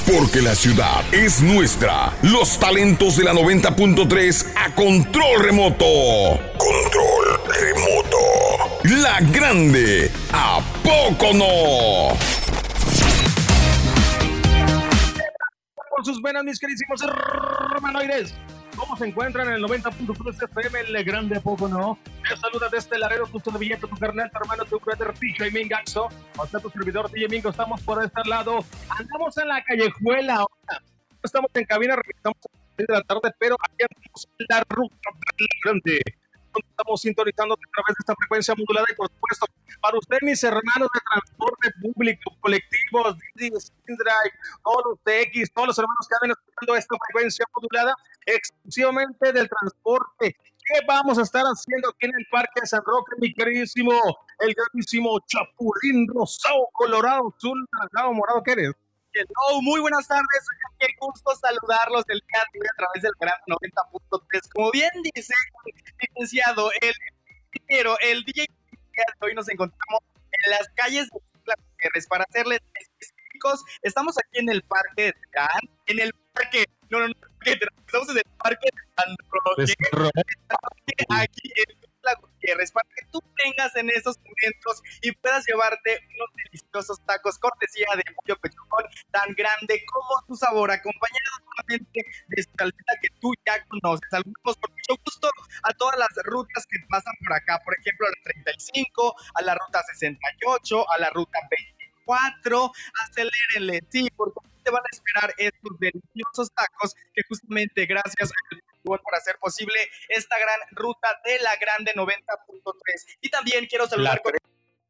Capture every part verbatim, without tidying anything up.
Porque la ciudad es nuestra. Los talentos de la noventa punto tres a control remoto. Control remoto. La grande, ¿a poco no? Por sus venas, mis queridísimos hermanoides. ¿Cómo se encuentran en el noventa punto tres F M, el grande, ¿a poco no? Te saluda desde Laredo, tu servilleta, tu carnal, tu hermano, tu brother, D J Mingaxo. O sea, tu servidor, D J Mingo, estamos por este lado. Andamos en la callejuela ahora. Estamos en cabina, revisamos a las seis de la tarde, pero aquí andamos en la ruta del grande. Estamos sintonizando a través de esta frecuencia modulada y, por supuesto, para usted, mis hermanos de transporte público, colectivos, Didi, Spindrive, todos los T X, todos los hermanos que andan escuchando esta frecuencia modulada exclusivamente del transporte. ¿Qué vamos a estar haciendo aquí en el Parque de San Roque, mi queridísimo, el grandísimo Chapulín Rosado, Colorado, Azul, Naranjado, Morado? ¿Qué eres? Hello, muy buenas tardes, qué gusto saludarlos del día de hoy a través del gran noventa punto tres. Como bien dice el licenciado, el ingeniero, el D J, de hoy nos encontramos en las calles de Las Gutiérrez. Para serles específicos, estamos aquí en el Parque de Terán, en el parque, no, no, no, estamos en el Parque de San Roque, aquí en La Gutiérrez, para que tú tengas en estos momentos y puedas llevarte unos deliciosos tacos cortesía de pollo pechugón, tan grande como su sabor, acompañado solamente de su salsita que tú ya conoces. Saludamos con mucho gusto a todas las rutas que pasan por acá, por ejemplo a la treinta y cinco, a la ruta sesenta y ocho, a la ruta veinticuatro, acelérenle, sí, porque te van a esperar estos deliciosos tacos que justamente gracias a por hacer posible esta gran ruta de la grande noventa punto tres. Y también quiero saludar con...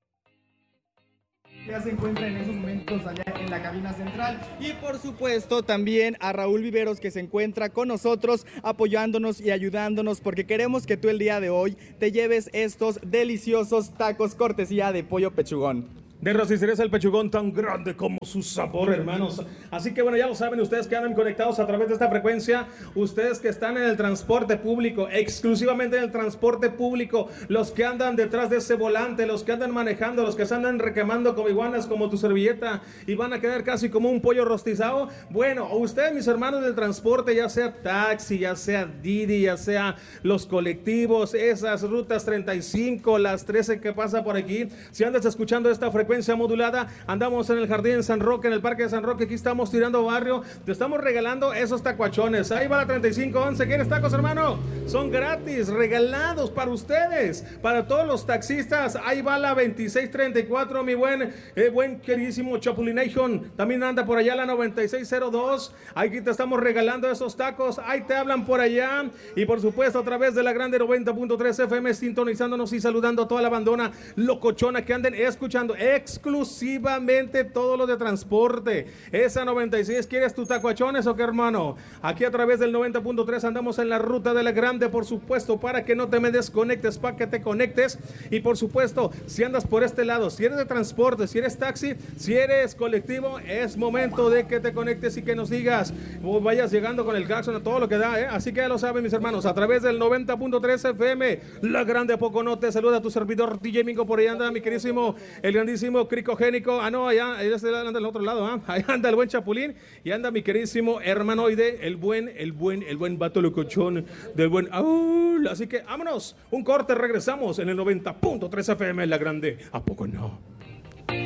Ya se encuentra en esos momentos allá en la cabina central. Y por supuesto también a Raúl Viveros, que se encuentra con nosotros apoyándonos y ayudándonos, porque queremos que tú el día de hoy te lleves estos deliciosos tacos cortesía de pollo pechugón. De rosticerías el pechugón, tan grande como su sabor, hermanos. Así que bueno, ya lo saben ustedes que andan conectados a través de esta frecuencia, ustedes que están en el transporte público, exclusivamente en el transporte público, los que andan detrás de ese volante, los que andan manejando, los que se andan requemando como iguanas, como tu servilleta, y van a quedar casi como un pollo rostizado. Bueno, ustedes, mis hermanos del transporte, ya sea taxi, ya sea Didi, ya sea los colectivos, esas rutas treinta y cinco, las trece que pasa por aquí, si andas escuchando esta frecuencia frecuencia modulada, andamos en el Jardín San Roque, en el Parque de San Roque, aquí estamos tirando barrio, te estamos regalando esos tacuachones. Ahí va la treinta y cinco once, ¿quieres tacos, hermano? Son gratis, regalados para ustedes, para todos los taxistas. Ahí va la veintiséis treinta y cuatro, mi buen, eh, buen queridísimo Chapulination, también anda por allá la noventa y seis cero dos, aquí te estamos regalando esos tacos, ahí te hablan por allá, y por supuesto a través de la grande noventa punto tres F M, sintonizándonos y saludando a toda la bandona locochona que anden escuchando exclusivamente todo lo de transporte. Esa noventa y seis, ¿quieres tus tacuachones o qué, hermano? Aquí a través del noventa punto tres andamos en la ruta de la grande, por supuesto, para que no te me desconectes, para que te conectes. Y por supuesto, si andas por este lado, si eres de transporte, si eres taxi, si eres colectivo, es momento de que te conectes y que nos digas, o vayas llegando con el claxon a todo lo que da, ¿eh? Así que ya lo saben, mis hermanos, a través del noventa punto tres F M, la grande, ¿a poco no? Te saluda tu servidor D J Mingo, por ahí anda mi queridísimo, el grandísimo cricogénico, ah no, allá, allá anda del otro lado, ¿eh? Ahí anda el buen Chapulín, y anda mi queridísimo hermanoide, el buen, el buen, el buen vato locochón, del buen Aul. Así que vámonos, un corte, regresamos en el noventa punto tres F M, la grande, ¿a poco no?